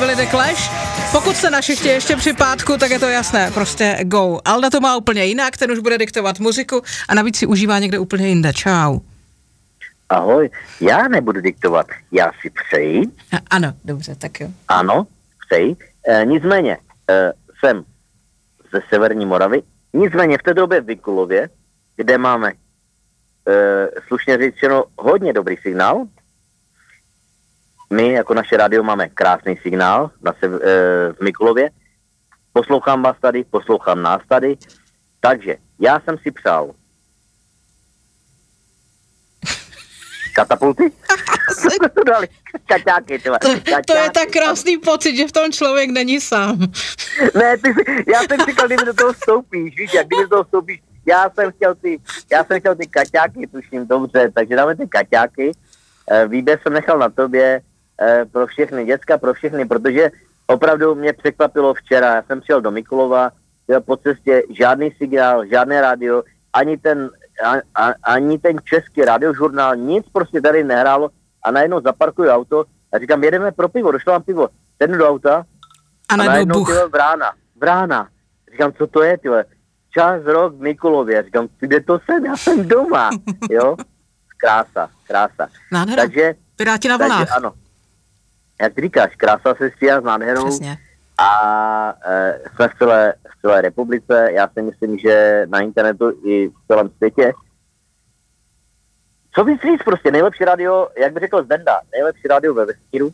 byli The Clash. Pokud jste na šichtě ještě při pátku, tak je to jasné, prostě go. Alda to má úplně jinak, ten už bude diktovat muziku a navíc si užívá někde úplně jinde. Čau. Ahoj, já nebudu diktovat, já si přeji. Ano, dobře, tak jo. Ano, přeji. Nicméně, jsem ze Severní Moravy, nicméně v té době v Mikulově, kde máme, slušně řečeno, hodně dobrý signál. My jako naše rádio máme krásný signál v Mikulově. Poslouchám vás tady, poslouchám nás tady. Takže já jsem si přál katapulty? Kaťáky, to je tak krásný pocit, že v tom člověk není sám. Ne, já jsem říkal, kdyby do toho vstoupíš, víš, jak kdyby do toho vstoupíš, já jsem chtěl ty kaťáky, tuším, dobře, takže dáme ty kaťáky. Výběr jsem nechal na tobě, pro všechny, děcka, pro všechny, protože opravdu mě překvapilo včera, já jsem přijel do Mikulova, po cestě žádný signál, žádné rádio, ani ten český radiožurnál, nic prostě tady nehrálo a najednou zaparkuju auto a říkám, jedeme pro pivo, došlo vám pivo, sednu do auta a najednou vrána. Říkám, co to je, tyhle? Čas, rok v Mikulově. Říkám, kde to jsem? Já jsem doma, jo? Krása. Nádhera. Takže Piráti na vlnách. Takže ano. Jak ty říkáš, krása se střídá s nádherou. Přesně. A jsme v celé republice. Já si myslím, že na internetu i v celém světě. Co bys říct prostě, nejlepší rádio, jak by řekl Zdenda, nejlepší rádio ve vesmíru.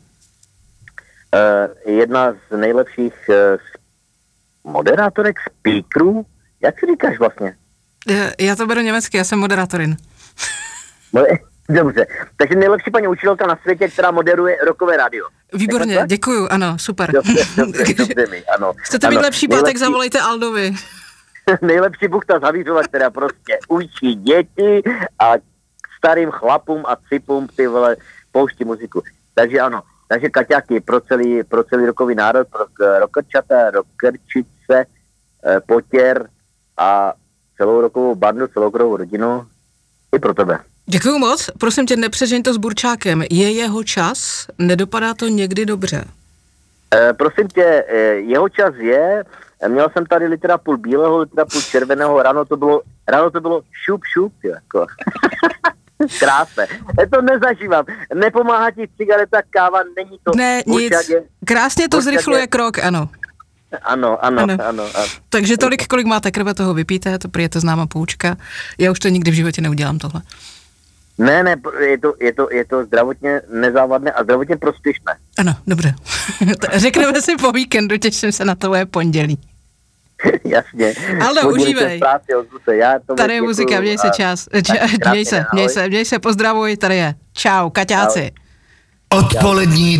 Jedna z nejlepších moderátorek, speakerů. Jak si říkáš vlastně? Já to beru německy, já jsem moderátorin. Dobře, takže nejlepší paní učitelka na světě, která moderuje rockové rádio. Výborně, děkuju, ano, super. Dobře mi, ano. Chcete mít lepší pátek, zavolejte Aldovi. Nejlepší buchta z Havířova, která prostě učí děti a starým chlapům a cipům ty vole pouští muziku. Takže ano, takže kaťáky pro celý rokový národ, pro rokerčata, rokerčice, potěr a celou rokovou bandu, celou rokovou rodinu i pro tebe. Děkuju moc, prosím tě, nepřežeň to s Burčákem. Je jeho čas? Nedopadá to někdy dobře? Prosím tě, jeho čas je, měl jsem tady litera půl bílého, litera půl červeného, ráno to bylo šup, jako. Krásné. To nezažívám. Nepomáhá ti cigareta, káva, není to. Ne, nic. Krásně to zrychluje krok, ano. Ano. Takže tolik, kolik máte krve, toho vypijte, to je to známá poučka. Já už to nikdy v životě neudělám tohle. Ne, je to zdravotně nezávadné a zdravotně prospěšné. Ano, dobře. Řekneme si po víkendu, těším se na tvoje pondělí. Jasně. Aldo, užívej. Tady je muzika, měj se čas. Měj se, pozdravuj, tady je. Čau, kaťáci. Odpolední